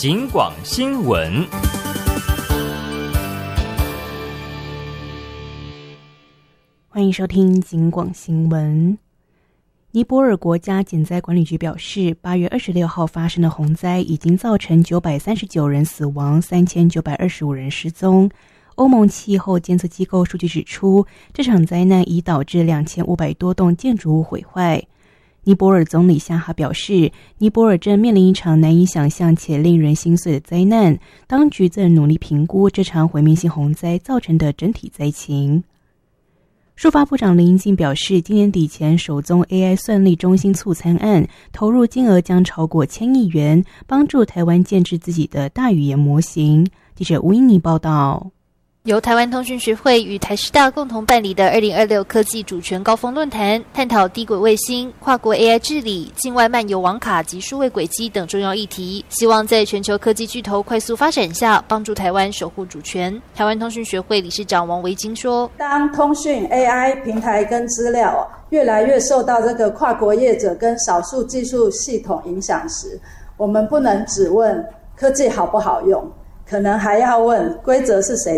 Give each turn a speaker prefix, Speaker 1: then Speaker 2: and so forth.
Speaker 1: 警广新闻。
Speaker 2: 欢迎收听警广新闻。尼泊尔国家减灾管理局表示，8月26号发生的洪灾已经造成939人死亡，3925人失踪。欧盟气候监测机构数据指出，这场灾难已导致2500多栋建筑物毁坏。尼泊尔总理夏哈表示，尼泊尔正面临一场难以想象且令人心碎的灾难，当局正努力评估这场毁灭性洪灾造成的整体灾情。数发部长林英进表示，今年底前首宗 AI 算力中心促参案投入金额将超过1000亿元，帮助台湾建制自己的大语言模型。记者吴英妮报道。
Speaker 3: 由台湾通讯学会与台师大共同办理的2026科技主权高峰论坛，探讨低轨卫星、跨国 AI 治理、境外漫游网卡及数位轨迹等重要议题，希望在全球科技巨头快速发展下，帮助台湾守护主权。台湾通讯学会理事长王维金说，
Speaker 4: 当通讯 AI 平台跟资料越来越受到这个跨国业者跟少数技术系统影响时，我们不能只问科技好不好用，可能还要问规则是谁